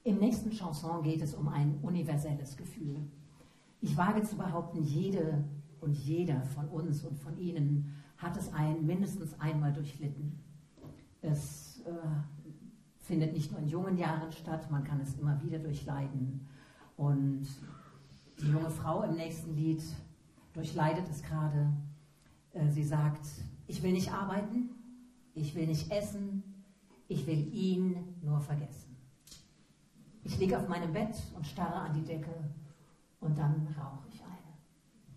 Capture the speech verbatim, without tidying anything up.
Im nächsten Chanson geht es um ein universelles Gefühl. Ich wage zu behaupten, jede und jeder von uns und von Ihnen hat es ein, mindestens einmal durchlitten. Es äh, findet nicht nur in jungen Jahren statt, man kann es immer wieder durchleiden. Und die junge Frau im nächsten Lied durchleidet es gerade. Äh, sie sagt, ich will nicht arbeiten, ich will nicht essen, ich will ihn nur vergessen. Ich liege auf meinem Bett und starre an die Decke und dann rauche ich